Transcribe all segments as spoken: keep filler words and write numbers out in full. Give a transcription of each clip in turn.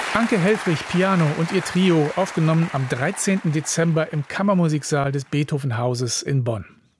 Anke Helfrich, Piano und ihr Trio, aufgenommen am dreizehnten Dezember im Kammermusiksaal des Beethoven-Hauses in Bonn.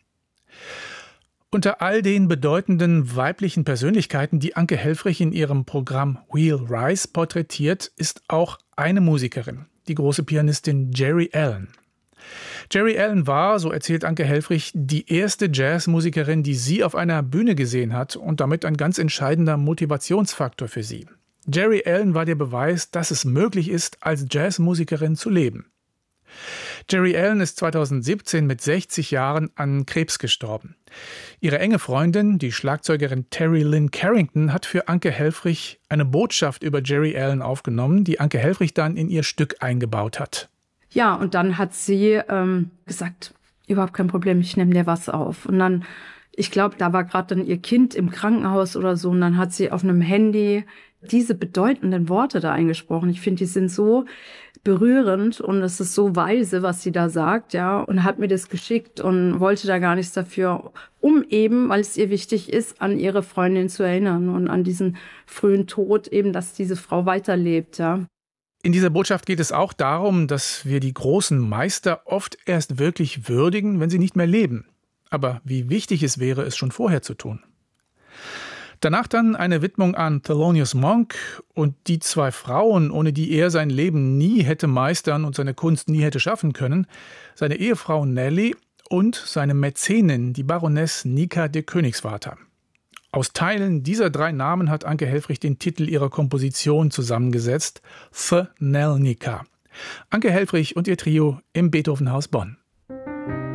Unter all den bedeutenden weiblichen Persönlichkeiten, die Anke Helfrich in ihrem Programm Wheel Rise porträtiert, ist auch eine Musikerin, die große Pianistin Geri Allen. Geri Allen war, so erzählt Anke Helfrich, die erste Jazzmusikerin, die sie auf einer Bühne gesehen hat und damit ein ganz entscheidender Motivationsfaktor für sie. Geri Allen war der Beweis, dass es möglich ist, als Jazzmusikerin zu leben. Geri Allen ist zweitausendsiebzehn mit sechzig Jahren an Krebs gestorben. Ihre enge Freundin, die Schlagzeugerin Terry Lynn Carrington, hat für Anke Helfrich eine Botschaft über Geri Allen aufgenommen, die Anke Helfrich dann in ihr Stück eingebaut hat. Ja, und dann hat sie ähm, gesagt, überhaupt kein Problem, ich nehme dir was auf. Und dann, ich glaube, da war gerade dann ihr Kind im Krankenhaus oder so, und dann hat sie auf einem Handy diese bedeutenden Worte da eingesprochen. Ich finde, die sind so berührend und es ist so weise, was sie da sagt, ja, und hat mir das geschickt und wollte da gar nichts dafür, um eben, weil es ihr wichtig ist, an ihre Freundin zu erinnern und an diesen frühen Tod eben, dass diese Frau weiterlebt, ja. In dieser Botschaft geht es auch darum, dass wir die großen Meister oft erst wirklich würdigen, wenn sie nicht mehr leben. Aber wie wichtig es wäre, es schon vorher zu tun. Danach dann eine Widmung an Thelonious Monk und die zwei Frauen, ohne die er sein Leben nie hätte meistern und seine Kunst nie hätte schaffen können, seine Ehefrau Nellie und seine Mäzenin, die Baroness Nika de Königswarter. Aus Teilen dieser drei Namen hat Anke Helfrich den Titel ihrer Komposition zusammengesetzt, The Nell Nika. Anke Helfrich und ihr Trio im Beethoven-Haus Bonn.